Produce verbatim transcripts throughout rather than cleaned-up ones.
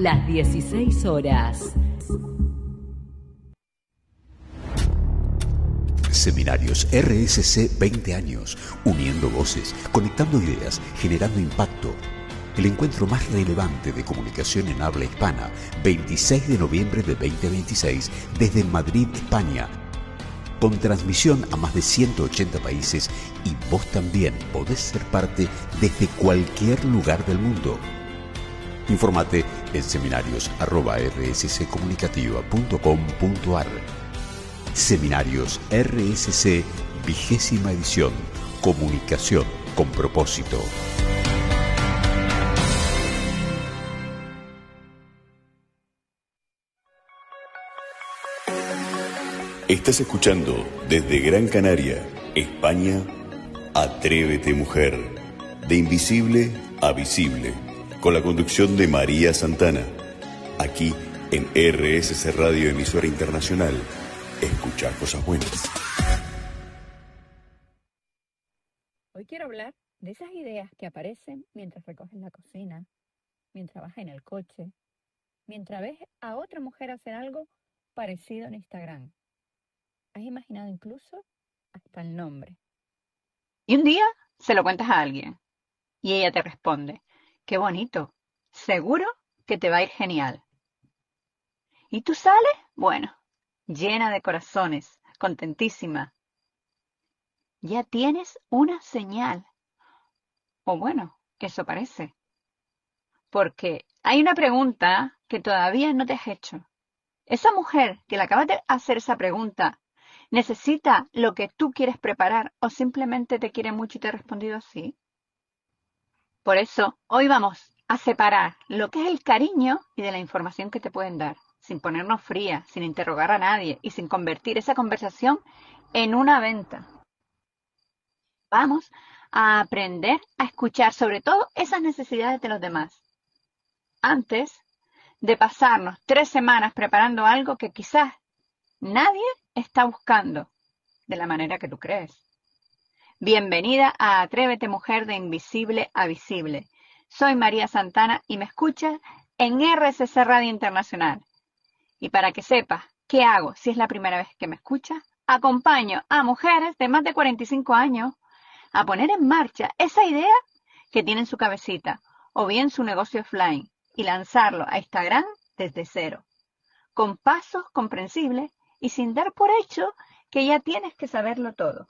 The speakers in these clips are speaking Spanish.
las dieciséis horas. Seminarios R S C veinte años, uniendo voces, conectando ideas, generando impacto. El encuentro más relevante de comunicación en habla hispana, veintiséis de noviembre de veinte veintiséis, desde Madrid, España. Con transmisión a más de ciento ochenta países y vos también podés ser parte desde cualquier lugar del mundo. Infórmate en seminarios arroba r s c comunicativa punto com punto a r. Seminarios R S C, vigésima edición. Comunicación con propósito. Estás escuchando desde Gran Canaria, España, Atrévete Mujer, de invisible a visible, con la conducción de María Santana, aquí en R S C Radio, emisora internacional. Escuchar cosas buenas. Hoy quiero hablar de esas ideas que aparecen mientras recoges la cocina, mientras vas en el coche, mientras ves a otra mujer hacer algo parecido en Instagram. ¿Has imaginado incluso hasta el nombre? Y un día se lo cuentas a alguien y ella te responde, qué bonito, seguro que te va a ir genial. ¿Y tú sales? Bueno, llena de corazones, contentísima. Ya tienes una señal. O bueno, eso parece. Porque hay una pregunta que todavía no te has hecho. Esa mujer que le acabas de hacer esa pregunta, ¿necesita lo que tú quieres preparar o simplemente te quiere mucho y te ha respondido así? Por eso, hoy vamos a separar lo que es el cariño y de la información que te pueden dar, sin ponernos frías, sin interrogar a nadie y sin convertir esa conversación en una venta. Vamos a aprender a escuchar sobre todo esas necesidades de los demás. Antes de pasarnos tres semanas preparando algo que quizás nadie está buscando de la manera que tú crees. Bienvenida a Atrévete Mujer, de invisible a visible. Soy María Santana y me escuchas en R S C Radio Internacional. Y para que sepas qué hago si es la primera vez que me escuchas, acompaño a mujeres de más de cuarenta y cinco años a poner en marcha esa idea que tiene en su cabecita o bien su negocio offline y lanzarlo a Instagram desde cero, con pasos comprensibles y sin dar por hecho que ya tienes que saberlo todo.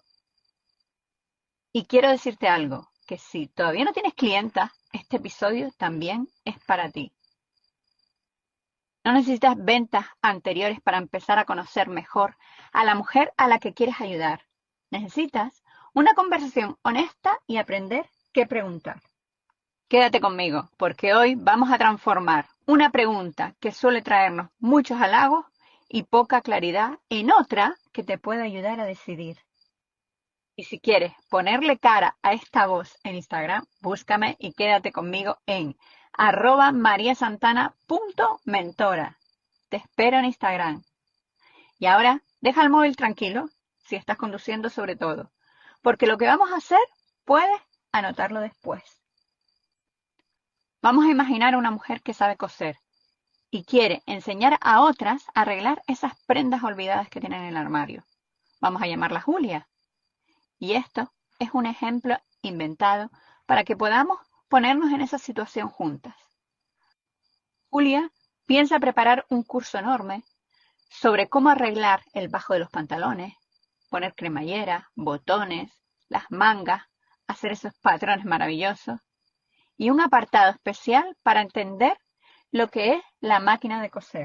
Y quiero decirte algo, que si todavía no tienes clientas, este episodio también es para ti. No necesitas ventas anteriores para empezar a conocer mejor a la mujer a la que quieres ayudar. Necesitas una conversación honesta y aprender qué preguntar. Quédate conmigo, porque hoy vamos a transformar una pregunta que suele traernos muchos halagos y poca claridad en otra que te puede ayudar a decidir. Y si quieres ponerle cara a esta voz en Instagram, búscame y quédate conmigo en arroba mariasantana punto mentora. Te espero en Instagram. Y ahora, deja el móvil tranquilo, si estás conduciendo sobre todo, porque lo que vamos a hacer puedes anotarlo después. Vamos a imaginar a una mujer que sabe coser y quiere enseñar a otras a arreglar esas prendas olvidadas que tienen en el armario. Vamos a llamarla Julia. Y esto es un ejemplo inventado para que podamos ponernos en esa situación juntas. Julia piensa preparar un curso enorme sobre cómo arreglar el bajo de los pantalones, poner cremallera, botones, las mangas, hacer esos patrones maravillosos y un apartado especial para entender lo que es la máquina de coser.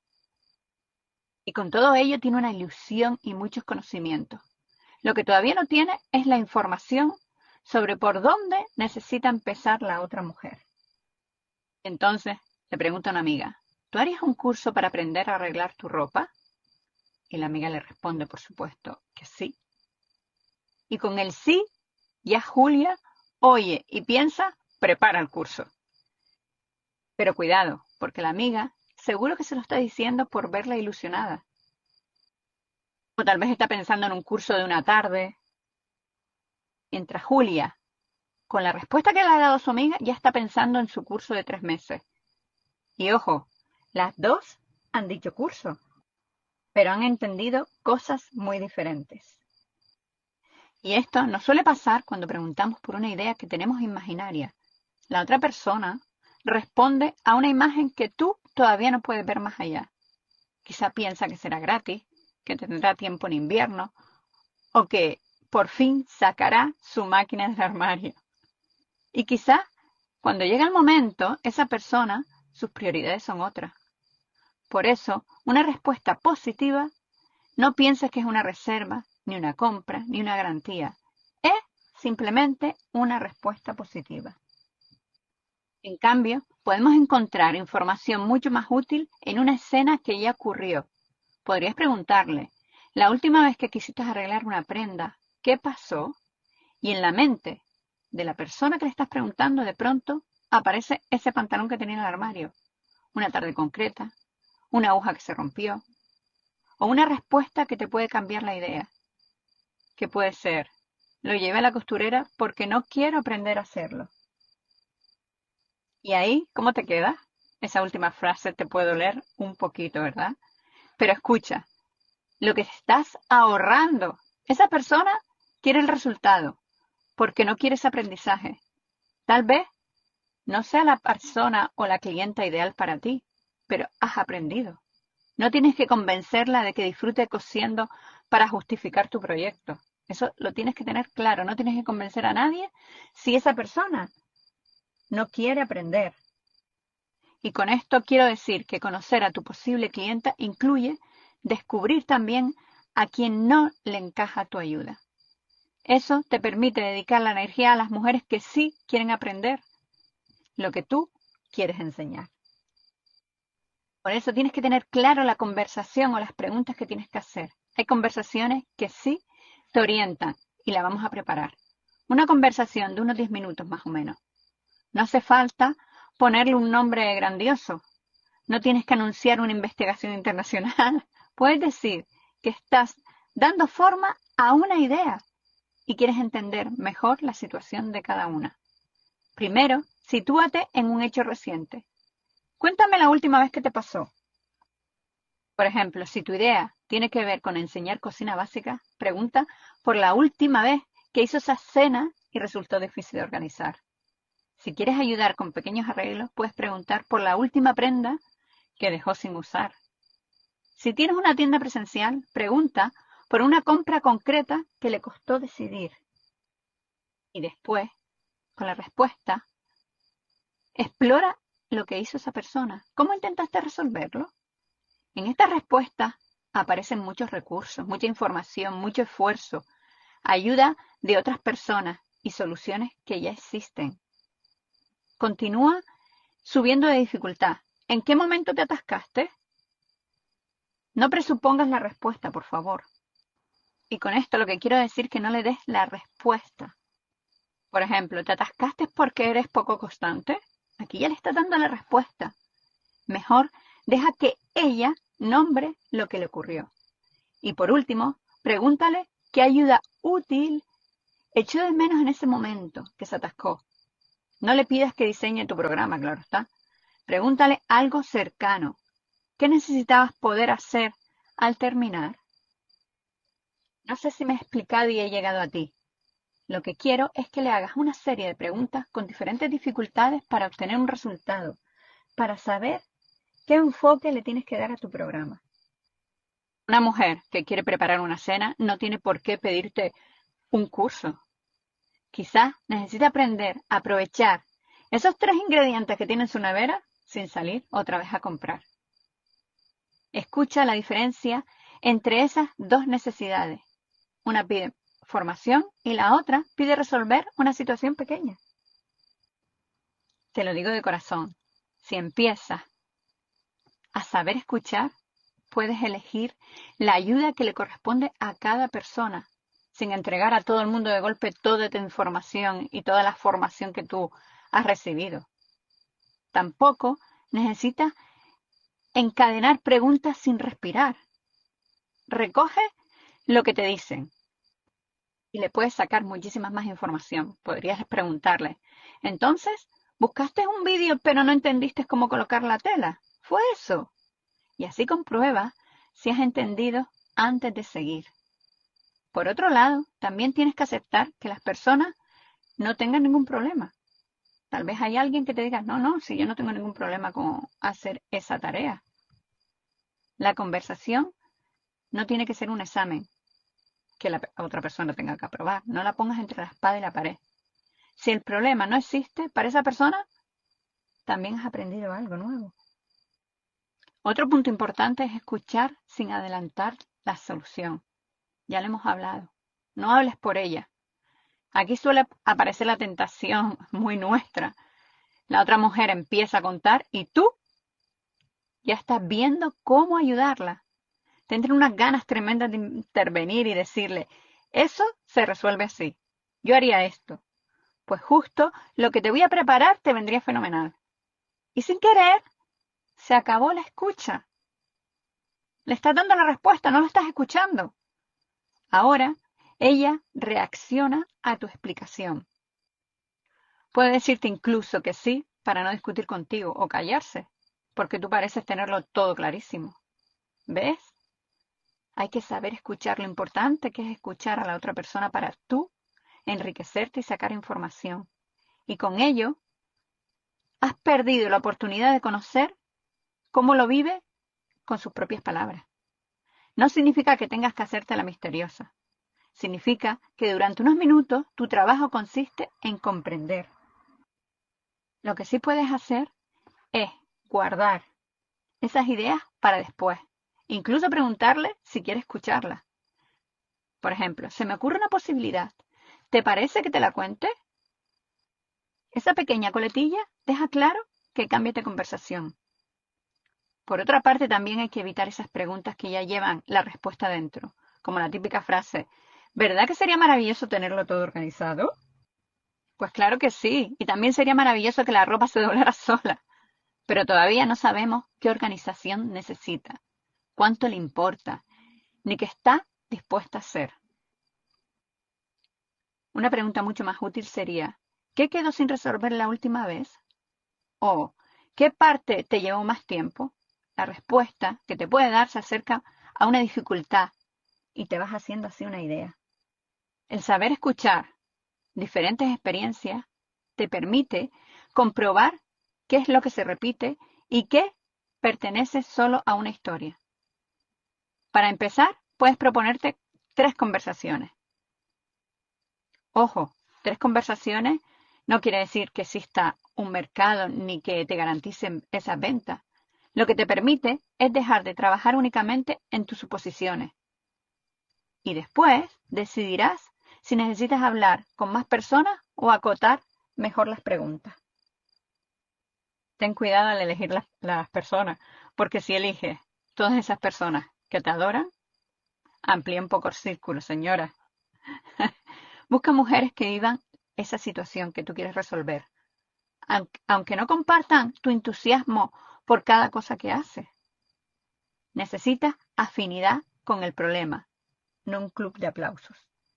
Y con todo ello tiene una ilusión y muchos conocimientos. Lo que todavía no tiene es la información sobre por dónde necesita empezar la otra mujer. Entonces le pregunta a una amiga, ¿tú harías un curso para aprender a arreglar tu ropa? Y la amiga le responde, por supuesto, que sí. Y con el sí, ya Julia oye y piensa, prepara el curso. Pero cuidado, porque la amiga seguro que se lo está diciendo por verla ilusionada. O tal vez está pensando en un curso de una tarde. Mientras Julia, con la respuesta que le ha dado su amiga, ya está pensando en su curso de tres meses. Y ojo, las dos han dicho curso, pero han entendido cosas muy diferentes. Y esto nos suele pasar cuando preguntamos por una idea que tenemos imaginaria. La otra persona responde a una imagen que tú todavía no puedes ver más allá. Quizá piensa que será gratis, que tendrá tiempo en invierno, o que por fin sacará su máquina del armario. Y quizá cuando llega el momento, esa persona, sus prioridades son otras. Por eso, una respuesta positiva, no pienses que es una reserva, ni una compra, ni una garantía. Es simplemente una respuesta positiva. En cambio, podemos encontrar información mucho más útil en una escena que ya ocurrió. Podrías preguntarle, la última vez que quisiste arreglar una prenda, ¿qué pasó? Y en la mente de la persona que le estás preguntando, de pronto aparece ese pantalón que tenía en el armario, una tarde concreta, una aguja que se rompió, o una respuesta que te puede cambiar la idea, que puede ser, lo llevé a la costurera porque no quiero aprender a hacerlo. Y ahí, ¿cómo te queda? Esa última frase te puede doler un poquito, ¿verdad? Pero escucha, lo que estás ahorrando, esa persona quiere el resultado, porque no quiere ese aprendizaje. Tal vez no sea la persona o la clienta ideal para ti, pero has aprendido. No tienes que convencerla de que disfrute cosiendo para justificar tu proyecto. Eso lo tienes que tener claro. No tienes que convencer a nadie si esa persona no quiere aprender. Y con esto quiero decir que conocer a tu posible clienta incluye descubrir también a quien no le encaja tu ayuda. Eso te permite dedicar la energía a las mujeres que sí quieren aprender lo que tú quieres enseñar. Por eso tienes que tener claro la conversación o las preguntas que tienes que hacer. Hay conversaciones que sí te orientan y la vamos a preparar. Una conversación de unos diez minutos más o menos. No hace falta ponerle un nombre grandioso. No tienes que anunciar una investigación internacional. Puedes decir que estás dando forma a una idea y quieres entender mejor la situación de cada una. Primero, sitúate en un hecho reciente. Cuéntame la última vez que te pasó. Por ejemplo, si tu idea tiene que ver con enseñar cocina básica, pregunta por la última vez que hizo esa cena y resultó difícil de organizar. Si quieres ayudar con pequeños arreglos, puedes preguntar por la última prenda que dejó sin usar. Si tienes una tienda presencial, pregunta por una compra concreta que le costó decidir. Y después, con la respuesta, explora lo que hizo esa persona. ¿Cómo intentaste resolverlo? En esta respuesta aparecen muchos recursos, mucha información, mucho esfuerzo, ayuda de otras personas y soluciones que ya existen. Continúa subiendo de dificultad. ¿En qué momento te atascaste? No presupongas la respuesta, por favor. Y con esto lo que quiero decir es que no le des la respuesta. Por ejemplo, ¿te atascaste porque eres poco constante? Aquí ya le está dando la respuesta. Mejor deja que ella nombre lo que le ocurrió. Y por último, pregúntale qué ayuda útil echó de menos en ese momento que se atascó. No le pidas que diseñe tu programa, claro está. Pregúntale algo cercano. ¿Qué necesitabas poder hacer al terminar? No sé si me he explicado y he llegado a ti. Lo que quiero es que le hagas una serie de preguntas con diferentes dificultades para obtener un resultado, para saber qué enfoque le tienes que dar a tu programa. Una mujer que quiere preparar una cena no tiene por qué pedirte un curso. Quizás necesita aprender a aprovechar esos tres ingredientes que tiene en su nevera sin salir otra vez a comprar. Escucha la diferencia entre esas dos necesidades. Una pide formación y la otra pide resolver una situación pequeña. Te lo digo de corazón, si empiezas a saber escuchar, puedes elegir la ayuda que le corresponde a cada persona, sin entregar a todo el mundo de golpe toda tu información y toda la formación que tú has recibido. Tampoco necesitas encadenar preguntas sin respirar. Recoge lo que te dicen y le puedes sacar muchísima más información. Podrías preguntarle, entonces, ¿Buscaste un vídeo pero no entendiste cómo colocar la tela? Fue eso. Y así comprueba si has entendido antes de seguir. Por otro lado, también tienes que aceptar que las personas no tengan ningún problema. Tal vez hay alguien que te diga, no, no, si yo no tengo ningún problema con hacer esa tarea. La conversación no tiene que ser un examen que la otra persona tenga que aprobar. No la pongas entre la espada y la pared. Si el problema no existe, para esa persona también has aprendido algo nuevo. Otro punto importante es escuchar sin adelantar la solución. Ya lo hemos hablado. No hables por ella. Aquí suele aparecer la tentación muy nuestra. La otra mujer empieza a contar y tú ya estás viendo cómo ayudarla. Te entran unas ganas tremendas de intervenir y decirle, eso se resuelve así. Yo haría esto. Pues justo lo que te voy a preparar te vendría fenomenal. Y sin querer, se acabó la escucha. Le estás dando la respuesta, no lo estás escuchando. Ahora, ella reacciona a tu explicación. Puede decirte incluso que sí para no discutir contigo o callarse, porque tú pareces tenerlo todo clarísimo. ¿Ves? Hay que saber escuchar lo importante que es escuchar a la otra persona para tú enriquecerte y sacar información. Y con ello, has perdido la oportunidad de conocer cómo lo vive con sus propias palabras. No significa que tengas que hacerte la misteriosa. Significa que durante unos minutos tu trabajo consiste en comprender. Lo que sí puedes hacer es guardar esas ideas para después. Incluso preguntarle si quiere escucharlas. Por ejemplo, se me ocurre una posibilidad. ¿Te parece que te la cuente? Esa pequeña coletilla deja claro que cambies de conversación. Por otra parte, también hay que evitar esas preguntas que ya llevan la respuesta dentro, como la típica frase, ¿verdad que sería maravilloso tenerlo todo organizado? Pues claro que sí, y también sería maravilloso que la ropa se doblara sola, pero todavía no sabemos qué organización necesita, cuánto le importa, ni qué está dispuesta a hacer. Una pregunta mucho más útil sería, ¿qué quedó sin resolver la última vez? O, ¿qué parte te llevó más tiempo? La respuesta que te puede dar se acerca a una dificultad y te vas haciendo así una idea. El saber escuchar diferentes experiencias te permite comprobar qué es lo que se repite y qué pertenece solo a una historia. Para empezar, puedes proponerte tres conversaciones. Ojo, tres conversaciones no quiere decir que exista un mercado ni que te garanticen esas ventas. Lo que te permite es dejar de trabajar únicamente en tus suposiciones. Y después decidirás si necesitas hablar con más personas o acotar mejor las preguntas. Ten cuidado al elegir las, las personas, porque si eliges todas esas personas que te adoran, amplía un poco el círculo, señora. Busca mujeres que vivan esa situación que tú quieres resolver, aunque no compartan tu entusiasmo por cada cosa que haces. Necesitas afinidad con el problema, no un club de aplausos.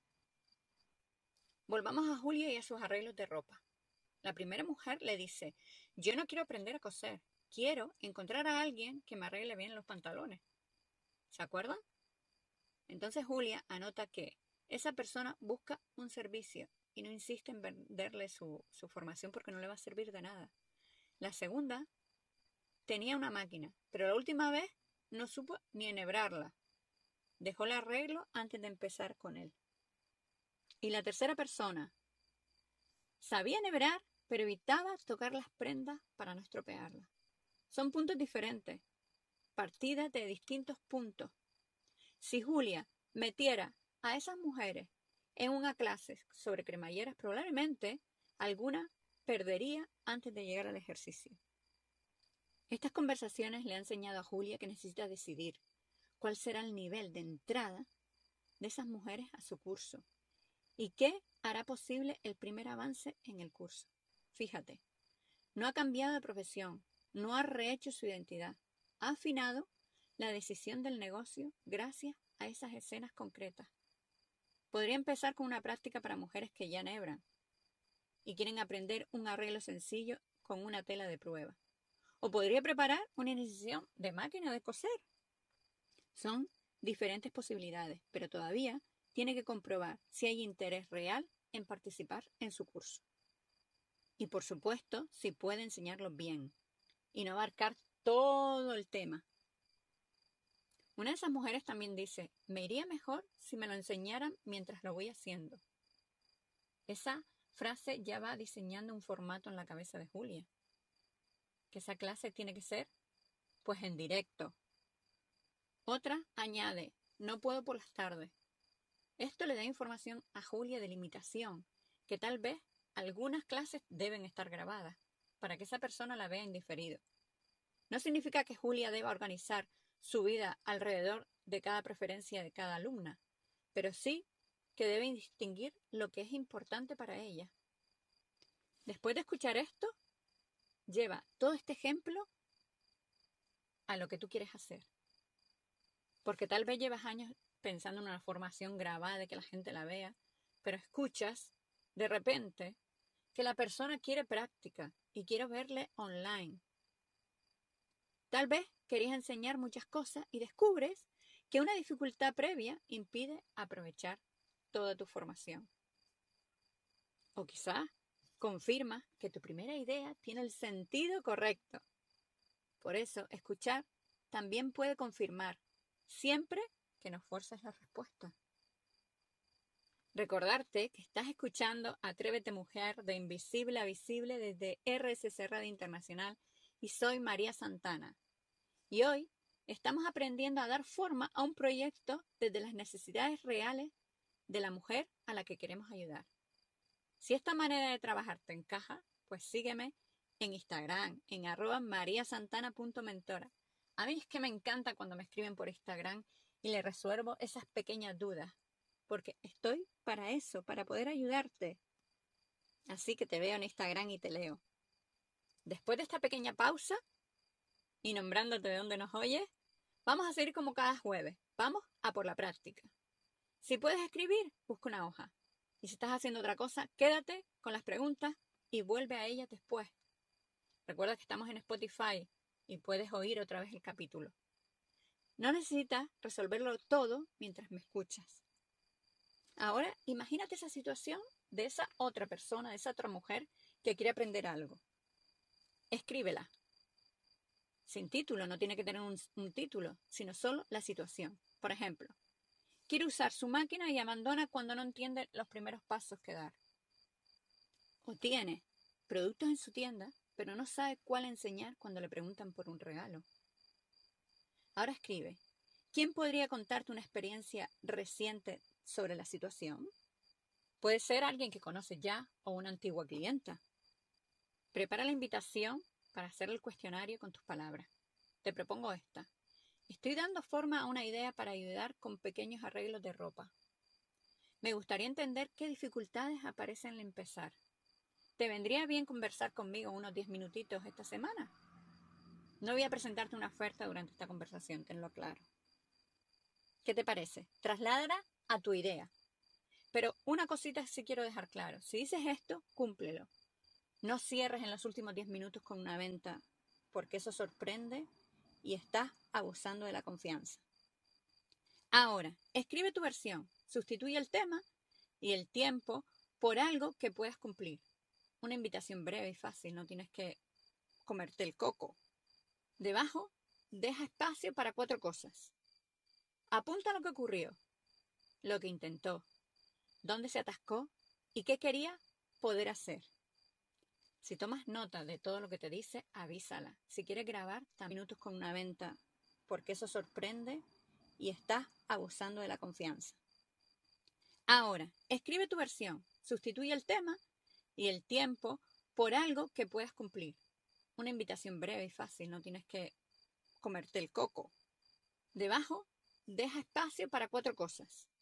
Volvamos a Julia y a sus arreglos de ropa. La primera mujer le dice, yo no quiero aprender a coser, quiero encontrar a alguien que me arregle bien los pantalones. ¿Se acuerdan? Entonces Julia anota que esa persona busca un servicio y no insiste en venderle su, su formación porque no le va a servir de nada. La segunda tenía una máquina, pero la última vez no supo ni enhebrarla. Dejó el arreglo antes de empezar con él. Y la tercera persona sabía enhebrar, pero evitaba tocar las prendas para no estropearlas. Son puntos diferentes, partidas de distintos puntos. Si Julia metiera a esas mujeres en una clase sobre cremalleras, probablemente alguna perdería antes de llegar al ejercicio. Estas conversaciones le han enseñado a Julia que necesita decidir cuál será el nivel de entrada de esas mujeres a su curso y qué hará posible el primer avance en el curso. Fíjate, no ha cambiado de profesión, no ha rehecho su identidad, ha afinado la decisión del negocio gracias a esas escenas concretas. Podría empezar con una práctica para mujeres que ya enhebran y quieren aprender un arreglo sencillo con una tela de prueba. O podría preparar una iniciación de máquina de coser. Son diferentes posibilidades, pero todavía tiene que comprobar si hay interés real en participar en su curso. Y por supuesto, si puede enseñarlo bien y no abarcar todo el tema. Una de esas mujeres también dice, me iría mejor si me lo enseñaran mientras lo voy haciendo. Esa frase ya va diseñando un formato en la cabeza de Julia. Que esa clase tiene que ser, pues, en directo. Otra añade, no puedo por las tardes. Esto le da información a Julia de limitación, que tal vez algunas clases deben estar grabadas, para que esa persona la vea en diferido. No significa que Julia deba organizar su vida alrededor de cada preferencia de cada alumna, pero sí que debe distinguir lo que es importante para ella. Después de escuchar esto, lleva todo este ejemplo a lo que tú quieres hacer. Porque tal vez llevas años pensando en una formación grabada de que la gente la vea, pero escuchas de repente que la persona quiere práctica y quiere verle online. Tal vez querías enseñar muchas cosas y descubres que una dificultad previa impide aprovechar toda tu formación. O quizás confirma que tu primera idea tiene el sentido correcto. Por eso, escuchar también puede confirmar, siempre que no fuerces la respuesta. Recordarte que estás escuchando Atrévete Mujer de Invisible a Visible desde R S C Radio Internacional y soy María Santana. Y hoy estamos aprendiendo a dar forma a un proyecto desde las necesidades reales de la mujer a la que queremos ayudar. Si esta manera de trabajar te encaja, pues sígueme en Instagram, en arroba mariasantana punto mentora. A mí es que me encanta cuando me escriben por Instagram y le resuelvo esas pequeñas dudas, porque estoy para eso, para poder ayudarte. Así que te veo en Instagram y te leo. Después de esta pequeña pausa y nombrándote de dónde nos oyes, vamos a seguir como cada jueves. Vamos a por la práctica. Si puedes escribir, busca una hoja. Y si estás haciendo otra cosa, quédate con las preguntas y vuelve a ellas después. Recuerda que estamos en Spotify y puedes oír otra vez el capítulo. No necesitas resolverlo todo mientras me escuchas. Ahora, imagínate esa situación de esa otra persona, de esa otra mujer que quiere aprender algo. Escríbela. Sin título, no tiene que tener un, un título, sino solo la situación. Por ejemplo, quiere usar su máquina y abandona cuando no entiende los primeros pasos que dar. O tiene productos en su tienda, pero no sabe cuál enseñar cuando le preguntan por un regalo. Ahora escribe, ¿quién podría contarte una experiencia reciente sobre la situación? Puede ser alguien que conoce ya o una antigua clienta. Prepara la invitación para hacer el cuestionario con tus palabras. Te propongo esta. Estoy dando forma a una idea para ayudar con pequeños arreglos de ropa. Me gustaría entender qué dificultades aparecen al empezar. ¿Te vendría bien conversar conmigo unos diez minutitos esta semana? No voy a presentarte una oferta durante esta conversación, tenlo claro. ¿Qué te parece? Trasládala a tu idea. Pero una cosita sí quiero dejar claro. Si dices esto, cúmplelo. No cierres en los últimos diez minutos con una venta, porque eso sorprende y estás abusando de la confianza. Ahora, escribe tu versión. Sustituye el tema y el tiempo por algo que puedas cumplir. Una invitación breve y fácil, no tienes que comerte el coco. Debajo, deja espacio para cuatro cosas. Apunta lo que ocurrió, lo que intentó, dónde se atascó y qué quería poder hacer. Si tomas nota de todo lo que te dice, avísala. Si quieres grabar, también minutos con una venta, porque eso sorprende y estás abusando de la confianza. Ahora, escribe tu versión, sustituye el tema y el tiempo por algo que puedas cumplir. Una invitación breve y fácil, no tienes que comerte el coco. Debajo, deja espacio para cuatro cosas.